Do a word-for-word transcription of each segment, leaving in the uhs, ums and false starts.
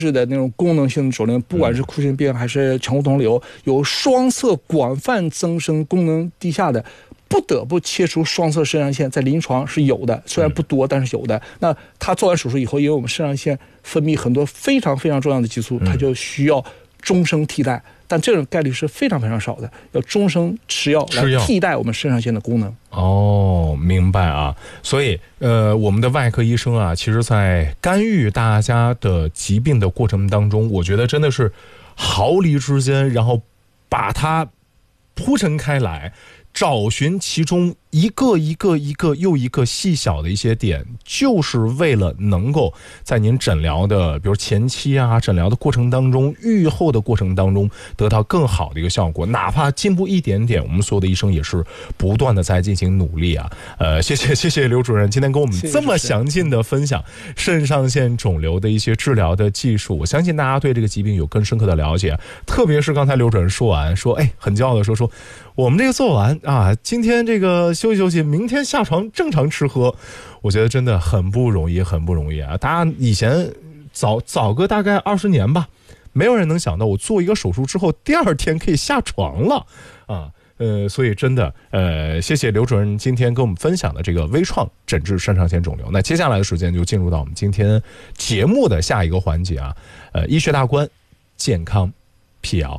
是的那种功能性的肿瘤，不管是库欣病还是强骨酮瘤，有双侧广泛增生、功能低下的，不得不切除双侧肾上腺，在临床是有的，虽然不多，但是有的。那他做完手术以后，因为我们肾上腺分泌很多非常非常重要的激素，他就需要终生替代。但这种概率是非常非常少的，要终生吃药来替代我们肾上腺的功能。 哦，明白啊。所以，呃，我们的外科医生啊，其实在干预大家的疾病的过程当中，我觉得真的是毫厘之间，然后把它铺陈开来，找寻其中一个一个一个又一个细小的一些点，就是为了能够在您诊疗的比如前期啊诊疗的过程当中，预后的过程当中得到更好的一个效果，哪怕进步一点点，我们所有的医生也是不断的在进行努力啊。呃，谢谢谢谢刘主任今天跟我们这么详尽的分享肾上腺肿瘤的一些治疗的技术，我相信大家对这个疾病有更深刻的了解。特别是刚才刘主任说完说，哎，很骄傲的说说我们这个做完啊，今天这个休息休息，明天下床正常吃喝，我觉得真的很不容易，很不容易啊！大家以前早早个大概二十年吧，没有人能想到我做一个手术之后，第二天可以下床了啊！呃，所以真的，呃，谢谢刘主任今天跟我们分享的这个微创诊治肾上腺肿瘤。那接下来的时间就进入到我们今天节目的下一个环节啊，呃，医学大观，健康辟谣。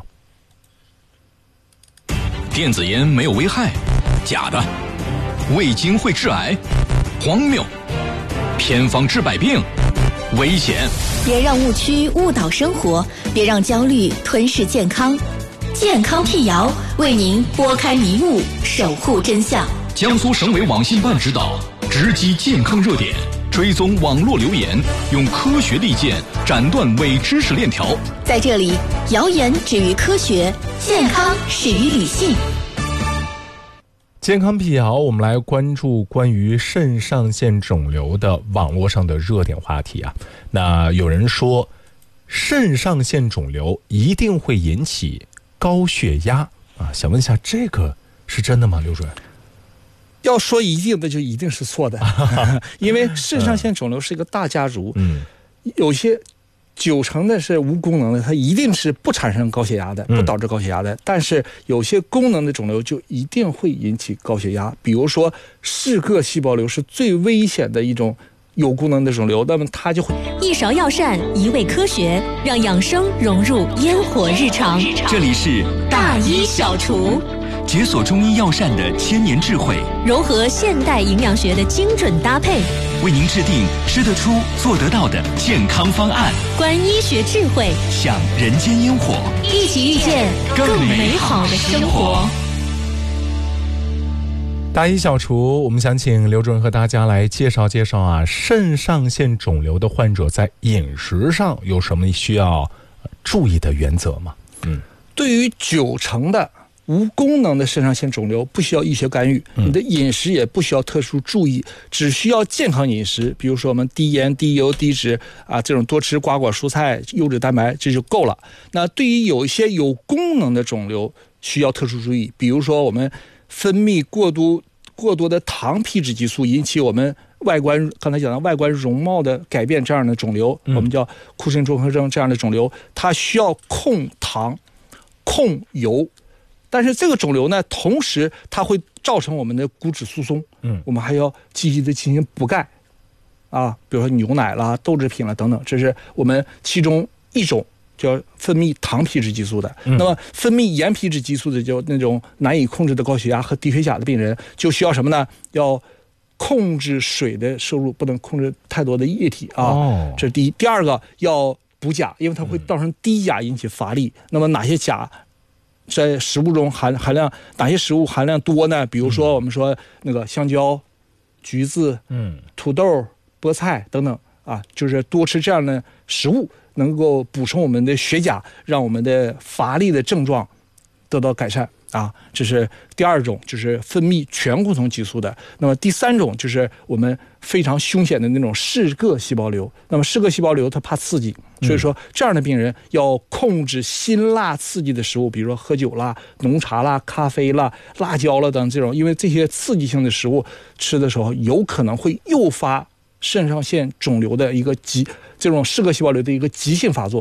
电子烟没有危害，假的；味精会致癌，荒谬；偏方治百病，危险。 别让误区误导生活，别让焦虑吞噬健康。健康辟谣为您拨开迷雾，守护真相。 江苏省委网信办指导，直击健康热点，追踪网络留言，用科学利剑斩断伪知识链条。 在这里，谣言止于科学，健康始于理性。 健康辟谣，我们来关注关于肾上腺肿瘤的网络上的热点话题啊。那有人说，肾上腺肿瘤一定会引起高血压啊，想问一下，这个是真的吗，刘主任？ 要说一定的就一定是错的，因为肾上腺肿瘤是一个大家族，嗯，有些九成的是无功能的，它一定是不产生高血压的，不导致高血压的。嗯、但是有些功能的肿瘤就一定会引起高血压，比如说嗜铬细胞瘤是最危险的一种有功能的肿瘤，那么它就会一勺药膳，一味科学，让养生融入烟火日常。 这里是大医小厨， 解锁中医药膳的千年智慧， 融合现代营养学的精准搭配， 为您制定吃得出、做得到的健康方案。 观医学智慧， 享人间烟火， 一起遇见更美好的生活。 大医小厨，我们想请刘主任和大家来介绍介绍啊，肾上腺肿瘤的患者在饮食上有什么需要注意的原则吗？嗯， 对于九成的无功能的肾上腺肿瘤不需要医学干预，你的饮食也不需要特殊注意，只需要健康饮食，比如说我们低盐、低油、低脂啊，这种多吃瓜果蔬菜、优质蛋白，这就够了。那对于有一些有功能的肿瘤，需要特殊注意，比如说我们分泌过多过多的糖皮质激素，引起我们外观刚才讲的外观容貌的改变，这样的肿瘤，我们叫库欣综合征这样的肿瘤，它需要控糖、控油。但是这个肿瘤呢，同时它会造成我们的骨质疏松，嗯，我们还要积极的进行补钙，啊，比如说牛奶啦、豆制品啦等等，这是我们其中一种叫分泌糖皮质激素的。嗯、那么分泌盐皮质激素的，就那种难以控制的高血压和低血钾的病人，就需要什么呢？要控制水的摄入，不能控制太多的液体啊。哦、这是第一。第二个要补钾，因为它会造成低钾引起乏力。嗯、那么哪些钾在食物中含含量，哪些食物含量多呢？比如说我们说那个香蕉、橘子、嗯、土豆、菠菜等等啊，就是多吃这样的食物，能够补充我们的血钾，让我们的乏力的症状得到改善啊。这是第二种，就是分泌全骨酮激素的。那么第三种就是我们非常凶险的那种嗜铬细胞瘤。那么嗜铬细胞瘤它怕刺激，所以说这样的病人要控制辛辣刺激的食物，比如说喝酒啦、浓茶啦、咖啡啦、辣椒啦等这种，因为这些刺激性的食物吃的时候有可能会诱发肾上腺肿瘤的一个急，这种嗜铬细胞瘤的一个急性发作。